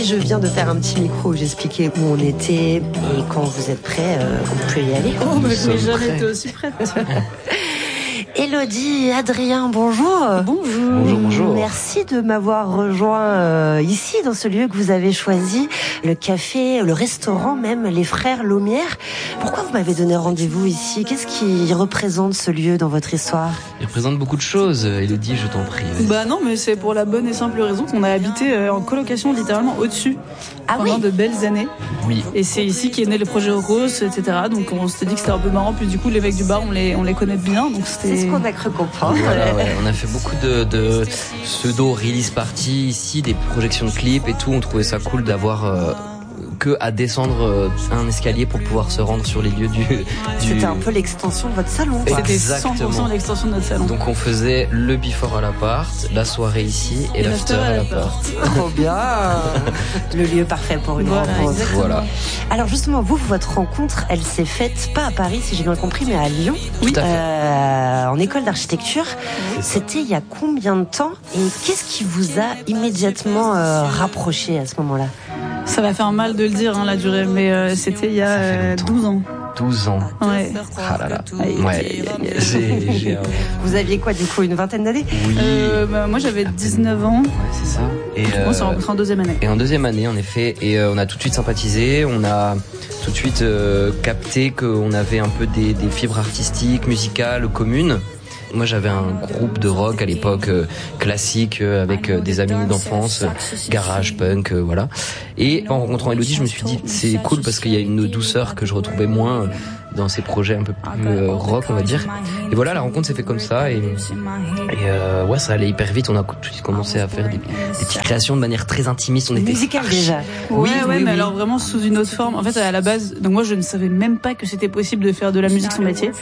Et je viens de faire un petit micro où j'expliquais où on était. Et quand vous êtes prêts, on peut y aller. Oh, mais je n'ai jamais été aussi prête. Élodie et Adrien, bonjour. Bonjour. Merci de m'avoir rejoint ici, dans ce lieu que vous avez choisi, le café, le restaurant même, les Frères Laumière. Pourquoi vous m'avez donné rendez-vous ici? Qu'est-ce qui représente ce lieu dans votre histoire? Il représente beaucoup de choses, Élodie, je t'en prie. Bah non, mais c'est pour la bonne et simple raison qu'on a habité en colocation littéralement au-dessus pendant de belles années. Oui. Et c'est ici qu'est né le projet Rose, etc. Donc on s'était dit que c'était un peu marrant. Puis du coup, les mecs du bar, on les connaît bien. Donc c'est ce qu'on a cru comprendre. Voilà, ouais. On a fait beaucoup de pseudo-release party ici, des projections de clips et tout. On trouvait ça cool d'avoir que à descendre un escalier pour pouvoir se rendre sur les lieux du... C'était un peu l'extension de votre salon. C'était 100% l'extension de notre salon. Donc on faisait le before à l'appart, la soirée ici et l'after à l'appart. Trop bien. Le lieu parfait pour une rencontre. Voilà. Alors justement, votre rencontre, elle s'est faite pas à Paris, si j'ai bien compris, mais à Lyon. Oui. Tout à fait. En école d'architecture. C'était il y a combien de temps? Et qu'est-ce qui vous a immédiatement rapproché à ce moment-là? Ça va faire mal de le dire, la durée, mais c'était il y a 12 ans. 12 ans. Ouais. Ah là là. Ouais. J'ai Vous aviez quoi, du coup, une vingtaine d'années? Oui. Moi, j'avais 19 ans. Ouais, c'est ça. Et on s'est rencontrés en deuxième année. Et en deuxième année, en effet. Et on a tout de suite sympathisé. On a tout de suite capté qu'on avait un peu des fibres artistiques, musicales, communes. Moi, j'avais un groupe de rock à l'époque classique avec des amis d'enfance, garage, punk, voilà. Et en rencontrant Élodie, je me suis dit c'est cool parce qu'il y a une douceur que je retrouvais moins dans ces projets un peu plus rock, on va dire. Et voilà, la rencontre s'est fait comme ça et ouais, ça allait hyper vite. On a tout de suite commencé à faire des petites créations de manière très intimiste. On était musical déjà. Oui, mais alors vraiment sous une autre forme. En fait, à la base, donc moi je ne savais même pas que c'était possible de faire de la musique son métier.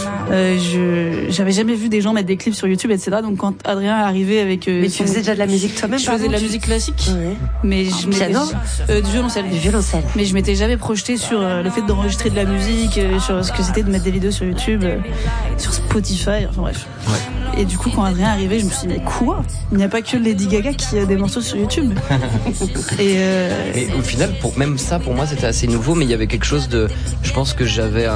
J'avais jamais vu des gens mettre des clips sur YouTube, etc. Donc quand Adrien est arrivé avec mais tu faisais déjà de la musique toi-même? Je faisais de la musique classique, mais je piano, du violoncelle. Du violoncelle. Mais je m'étais jamais projetée sur le fait d'enregistrer de la musique, sur ce que c'était de mettre des vidéos sur YouTube, sur Spotify, enfin bref. Ouais. Et du coup, quand Adrien est arrivé, je me suis dit mais quoi? Il n'y a pas que Lady Gaga qui a des morceaux sur YouTube. Mais au final, pour moi, c'était assez nouveau, mais il y avait quelque chose de, je pense que j'avais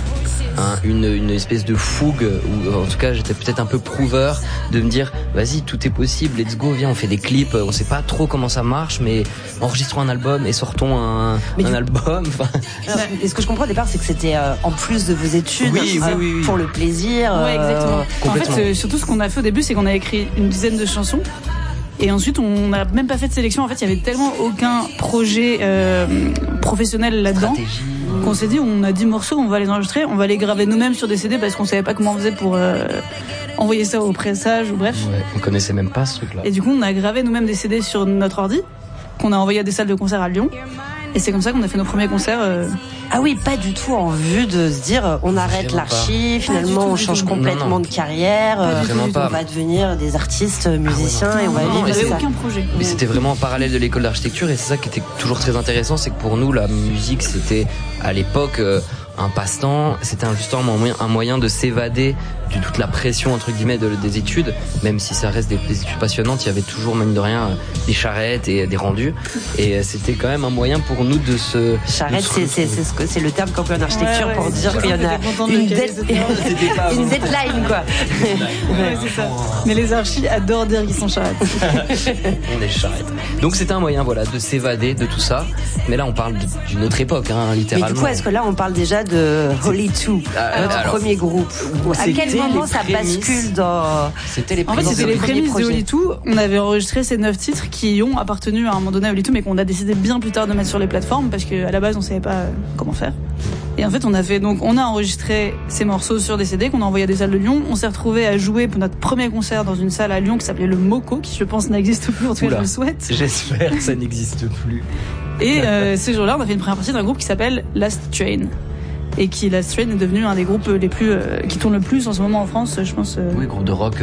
une espèce de fougue, ou en tout cas j'étais peut-être un peu prouveur de me dire vas-y, tout est possible, let's go, viens, on fait des clips, on sait pas trop comment ça marche, mais enregistrons un album et sortons un album. Et ce que je comprends au départ, c'est que c'était en plus de vos études, oui. pour le plaisir. Ouais, exactement. En fait, surtout ce qu'on a fait au début, c'est qu'on a écrit une dizaine de chansons. Et ensuite, on n'a même pas fait de sélection. En fait, il y avait tellement aucun projet professionnel là-dedans qu'on s'est dit, on a 10 morceaux, on va les enregistrer, on va les graver nous-mêmes sur des CD parce qu'on savait pas comment on faisait pour envoyer ça au pressage ou bref. Ouais, on connaissait même pas ce truc-là. Et du coup, on a gravé nous-mêmes des CD sur notre ordi qu'on a envoyé à des salles de concert à Lyon. Et c'est comme ça qu'on a fait nos premiers concerts. Ah oui, pas du tout en vue de se dire on arrête l'archi, finalement on change complètement de carrière, on va devenir des artistes, musiciens et on va vivre ça. ça. Aucun projet. Mais c'était vraiment en parallèle de l'école d'architecture et c'est ça qui était toujours très intéressant, c'est que pour nous la musique c'était à l'époque un passe-temps, c'était justement un moyen de s'évader de toute la pression entre guillemets des études, même si ça reste des études passionnantes, il y avait toujours mine de rien des charrettes et des rendus et c'était quand même un moyen pour nous de se... Charrette, c'est le terme qu'on peut en architecture pour dire qu'il y en a une deadline quoi. Ouais, c'est ça. Mais les archis adorent dire qu'ils sont charrettes. On est charrettes. Donc c'était un moyen de s'évader de tout ça, mais là on parle d'une autre époque littéralement. Mais du coup est-ce que là on parle déjà de Holy Two, notre premier groupe? À quel moment ça bascule dans... C'était les prémices de Holy Two. On avait enregistré ces 9 titres qui ont appartenu à un moment donné à Holy Two, mais qu'on a décidé bien plus tard de mettre sur les plateformes parce qu'à la base on savait pas comment faire. Et en fait on a enregistré ces morceaux sur des CD qu'on a envoyés à des salles de Lyon. On s'est retrouvés à jouer pour notre premier concert dans une salle à Lyon qui s'appelait le Moco, qui je pense n'existe plus, en tout cas je le souhaite. J'espère que ça n'existe plus. Et ce jour-là on a fait une première partie d'un groupe qui s'appelle Last Train. Et qui, Last Train, est devenu un des groupes les plus qui tourne le plus en ce moment en France, je pense. Oui, groupe de rock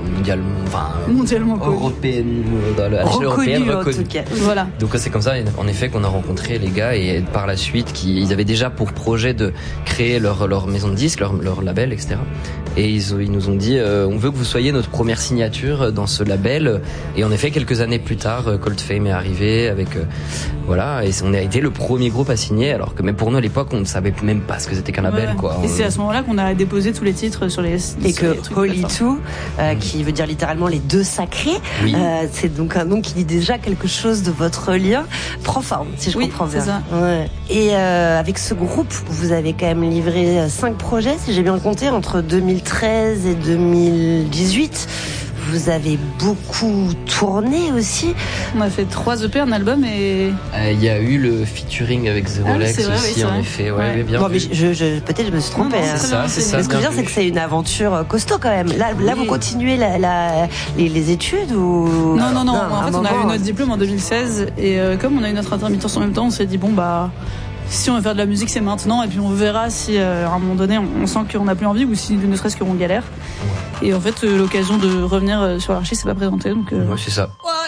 mondialement européenne, à l'échelle européenne reconnu. Voilà. Donc c'est comme ça, en effet, qu'on a rencontré les gars et par la suite, ils avaient déjà pour projet de créer leur maison de disques, leur label, etc. Et ils nous ont dit on veut que vous soyez notre première signature dans ce label. Et en effet, quelques années plus tard, Cold Fame est arrivé avec voilà, et on a été le premier groupe à signer, alors que même pour nous à l'époque on ne savait même pas ce que c'était qu'un label, quoi. Et c'est à ce moment-là qu'on a déposé tous les titres sur les et que Holy Two, qui veut dire littéralement les deux sacrés, oui. C'est donc un nom qui dit déjà quelque chose de votre lien, prend forme, si je comprends bien. C'est ça. Ouais. Et avec ce groupe, vous avez quand même livré 5 projets, si j'ai bien compté, entre 2013 et 2018. Vous avez beaucoup tourné aussi. On a fait 3 EP, un album et... Il y a eu le featuring avec The Rolex aussi, en effet. Ouais. Bien bon, mais peut-être je me suis trompée. C'est ça. Ce que je veux dire, c'est que c'est une aventure costaud quand même. Là, vous continuez les études ou... Non. En fait, on a eu notre diplôme en 2016 et comme on a eu notre intermittence en même temps, on s'est dit si on veut faire de la musique, c'est maintenant, et puis on verra si à un moment donné on sent qu'on n'a plus envie ou si ne serait-ce qu'on galère. Et en fait, l'occasion de revenir sur l'Archi s'est pas présentée, donc. Ouais, c'est ça. Wow.